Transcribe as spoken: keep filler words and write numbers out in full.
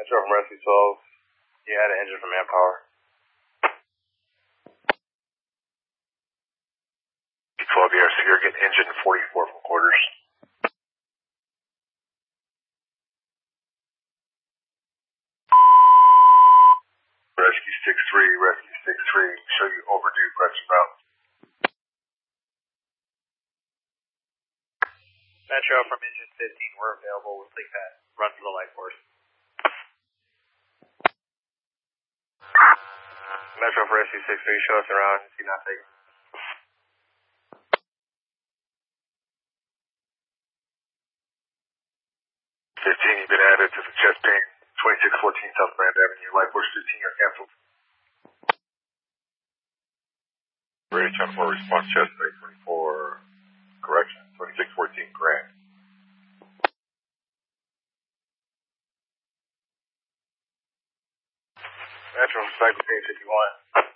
Metro from Rescue twelve. You had an engine from Manpower. twelve E R C, you're getting engine forty-four from quarters. Rescue six three, Rescue six three, show you overdue question route. Metro from engine fifteen, we're available with leak pad. Run for the light force. Metro for Rescue six three, show us around, see not taken. fifteen, you've been added to the chest pain, twenty-six fourteen South Grand Avenue, light force fifteen, you're canceled. Ready, channel four, response chest pain, twenty-four, correction, twenty-six fourteen Grand. Metro from Cycle fifty-one.